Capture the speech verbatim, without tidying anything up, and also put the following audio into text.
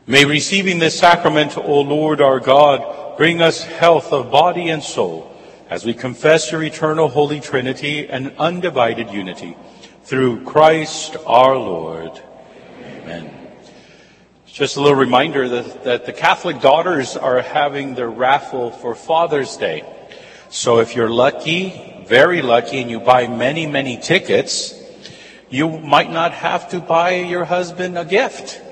May receiving this sacrament, O Lord our God, bring us health of body and soul, as we confess your eternal Holy Trinity and undivided unity, through Christ our Lord. Amen. Just a little reminder that, that the Catholic Daughters are having their raffle for Father's Day. So if you're lucky, very lucky, and you buy many, many tickets, you might not have to buy your husband a gift.